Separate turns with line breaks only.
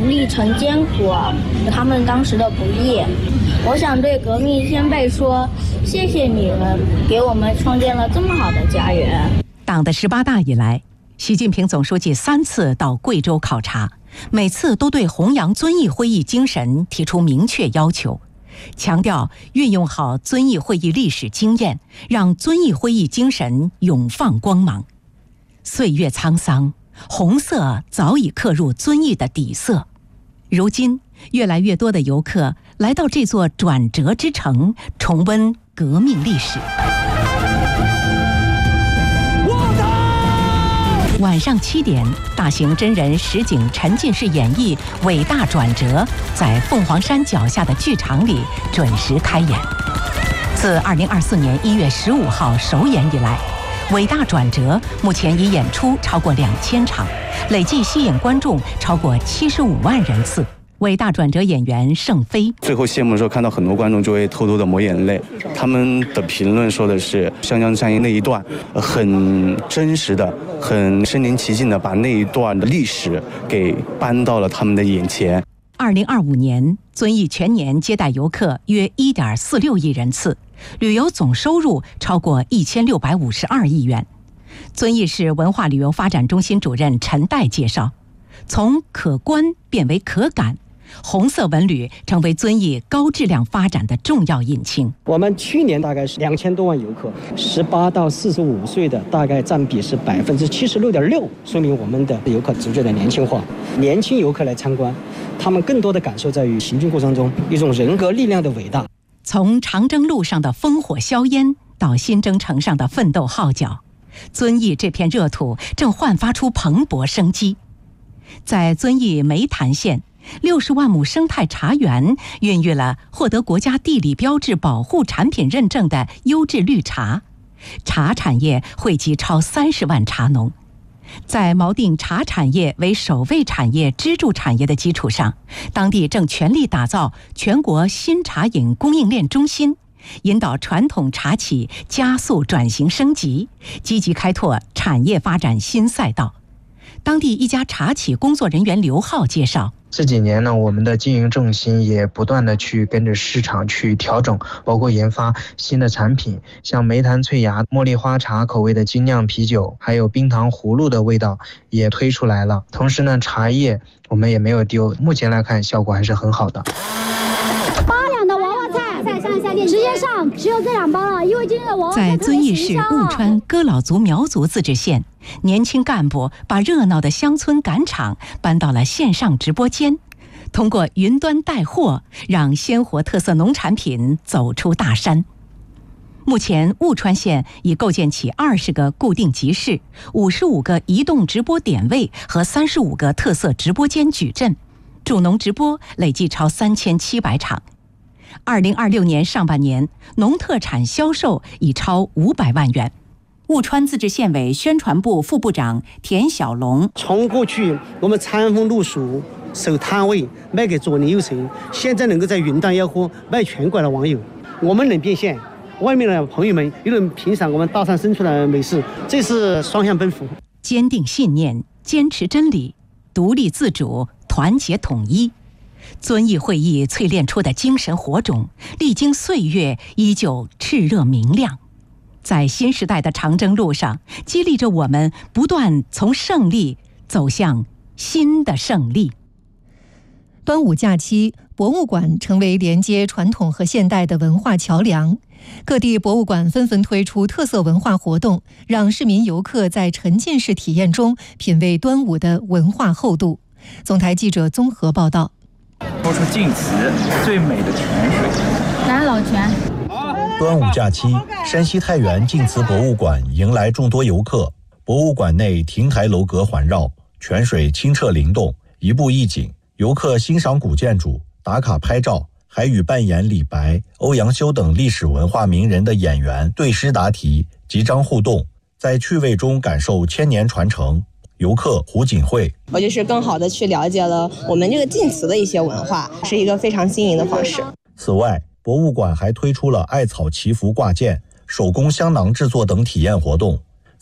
历程艰苦，他们当时的不易。我想对革命先辈说，谢谢你们给我们创建了这么好的家园。
党的18大以来，习近平总书记3次到贵州考察，每次都对弘扬遵义会议精神提出明确要求，强调运用好遵义会议历史经验，让遵义会议精神永放光芒。岁月沧桑，红色早已刻入遵义的底色。如今，越来越多的游客来到这座转折之城，重温革命历史。晚上7点，大型真人实景沉浸式演绎《伟大转折》在凤凰山脚下的剧场里准时开演。自2024年1月15号首演以来，《伟大转折》目前已演出超过2000场，累计吸引观众超过75万人次。伟大转折演员盛飞
最后谢幕的时候，看到很多观众就会偷偷的抹眼泪。他们的评论说的是，湘江战役那一段很真实的、很身临其境的把那一段的历史给搬到了他们的眼前。
2025年，遵义全年接待游客约1.46亿人次，旅游总收入超过1652亿元。遵义市文化旅游发展中心主任陈岱介绍，从可观变为可感，红色文旅成为遵义高质量发展的重要引擎。
我们去年大概是2000多万游客，18到45岁的大概占比是76.6%，说明我们的游客逐渐的年轻化。年轻游客来参观，他们更多的感受在于行军过程中一种人格力量的伟大。
从长征路上的烽火硝烟到新征程上的奋斗号角，遵义这片热土正焕发出蓬勃生机。在遵义梅潭县，60万亩生态茶园孕育了获得国家地理标志保护产品认证的优质绿茶，茶产业惠及超30万茶农。在锚定茶产业为首位产业支柱产业的基础上，当地正全力打造全国新茶饮供应链中心，引导传统茶企加速转型升级，积极开拓产业发展新赛道。当地一家茶企工作人员刘浩介绍，
这几年呢，我们的经营重心也不断的去跟着市场去调整，包括研发新的产品，像梅潭翠芽茉莉花茶口味的精酿啤酒，还有冰糖葫芦的味道也推出来了。同时呢，茶叶我们也没有丢，目前来看效果还是很好的。
8两的娃娃菜上下链接，时间上只有这2包了，因为今天的娃娃菜
在遵义市雾川哥老族苗族自治县，年轻干部把热闹的乡村赶场搬到了线上直播间，通过云端带货，让鲜活特色农产品走出大山。目前，雾川县已构建起20个固定集市、55个移动直播点位和35个特色直播间矩阵，助农直播累计超3700场。2026年上半年，农特产销售已超500万元。雾川自治县委宣传部副部长田小龙，
从过去我们餐风露宿守摊位卖给左邻右舍，现在能够在云端吆喝卖全国的网友，我们能变现，外面的朋友们又能品赏我们大山深处的美食，这是双向奔赴。
坚定信念，坚持真理，独立自主，团结统一。遵义会议淬炼出的精神火种，历经岁月依旧炽热明亮，在新时代的长征路上，激励着我们不断从胜利走向新的胜利。
端午假期，博物馆成为连接传统和现代的文化桥梁。各地博物馆纷纷推出特色文化活动，让市民游客在沉浸式体验中品味端午的文化厚度。总台记者综合报道。
说出晋祠最美的泉水
南老泉。
端午假期，山西太原晋祠博物馆迎来众多游客。博物馆内亭台楼阁环绕，泉水清澈灵动，一步一景，游客欣赏古建筑、打卡拍照，还与扮演李白、欧阳修等历史文化名人的演员对诗答题，集章互动，在趣味中感受千年传承。游客胡锦慧，
我就是更好的去了解了我们这个晋祠的一些文化，是一个非常新颖的方式。
此外，博物馆还推出了艾草祈福挂件、手工香囊制作等体验活动，